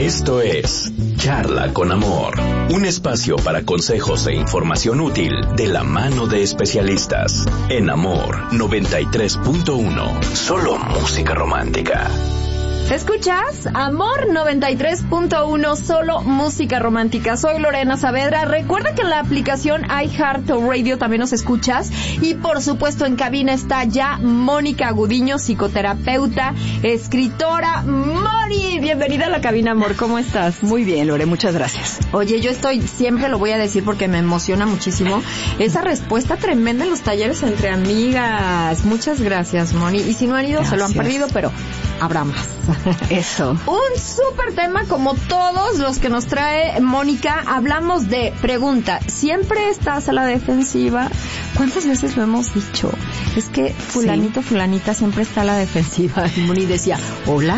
Esto es Charla con Amor, un espacio para consejos e información útil de la mano de especialistas. En Amor 93.1, solo música romántica. ¿Escuchas? Amor 93.1, solo música romántica. Soy Lorena Saavedra. Recuerda que en la aplicación iHeartRadio también nos escuchas. Y por supuesto en cabina está ya Mónica Gudiño, psicoterapeuta, escritora. Moni, bienvenida a la cabina, amor. ¿Cómo estás? Muy bien, Lore, muchas gracias. Oye, yo estoy, siempre lo voy a decir porque me emociona muchísimo, esa respuesta tremenda en los talleres entre amigas. Muchas gracias, Moni. Y si no han ido, gracias. Se lo han perdido, pero habrá más. Eso. Un súper tema como todos los que nos trae Mónica. Hablamos de pregunta. ¿Siempre estás a la defensiva? ¿Cuántas veces lo hemos dicho? Es que fulanito, sí. Fulanita siempre está a la defensiva. Y Moni decía, ¿hola?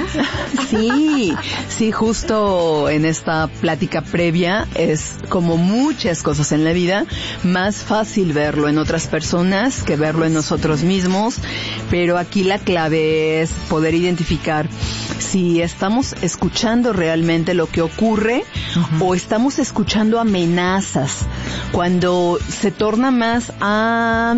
Sí, justo en esta plática previa es como muchas cosas en la vida, más fácil verlo en otras personas que verlo en nosotros mismos, pero aquí la clave es poder identificar si estamos escuchando realmente lo que ocurre o estamos escuchando amenazas. Cuando se torna más a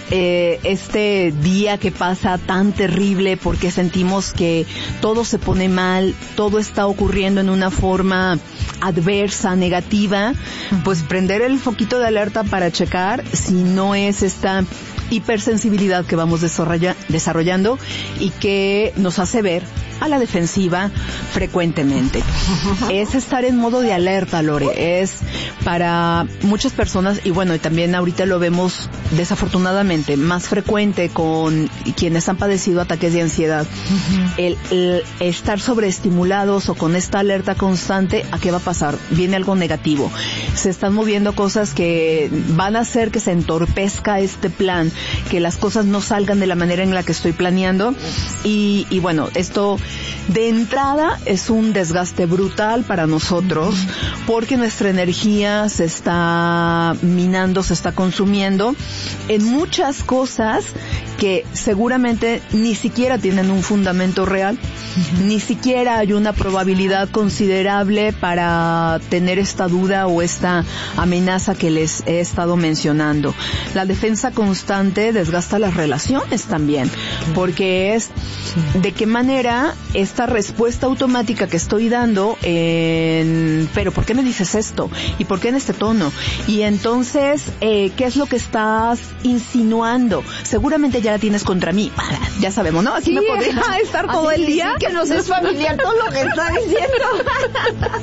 este día que pasa tan terrible porque sentimos que todo se pone mal, todo está ocurriendo en una forma adversa, negativa, pues prender el foquito de alerta para checar si no es esta hipersensibilidad que vamos desarrollando y que nos hace ver a la defensiva frecuentemente. Es estar en modo de alerta, Lore. Es para muchas personas, y bueno, y también ahorita lo vemos desafortunadamente más frecuente con quienes han padecido ataques de ansiedad. El estar sobreestimulados o con esta alerta constante, ¿a qué va a pasar? Viene algo negativo. Se están moviendo cosas que van a hacer que se entorpezca este plan, que las cosas no salgan de la manera en la que estoy planeando. Y bueno, esto de entrada es un desgaste brutal para nosotros porque nuestra energía se está minando, se está consumiendo en muchas cosas que seguramente ni siquiera tienen un fundamento real, ni siquiera hay una probabilidad considerable para tener esta duda o esta amenaza que les he estado mencionando. La defensa constante desgasta las relaciones también, porque es de qué manera esta respuesta automática que estoy dando pero ¿por qué me dices esto? ¿Y por qué en este tono? Y entonces, ¿qué es lo que estás insinuando? Seguramente ya la tienes contra mí. Ya sabemos, ¿no? Así sí, me podría estar todo el día. Sí, que nos es familiar todo lo que está diciendo.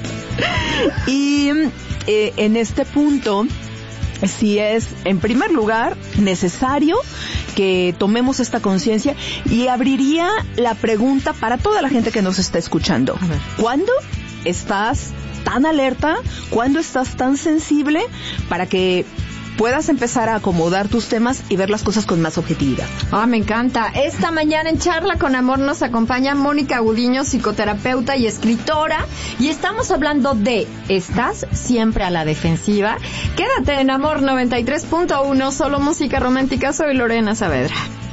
Y en este punto, sí es, en primer lugar, necesario que tomemos esta conciencia y abriría la pregunta para toda la gente que nos está escuchando. ¿Cuándo estás tan alerta? ¿Cuándo estás tan sensible para que puedas empezar a acomodar tus temas y ver las cosas con más objetividad? Me encanta. Esta mañana en Charla con Amor nos acompaña Mónica Gudiño, psicoterapeuta y escritora, y estamos hablando de ¿estás siempre a la defensiva? Quédate en Amor 93.1, solo música romántica. Soy Lorena Saavedra.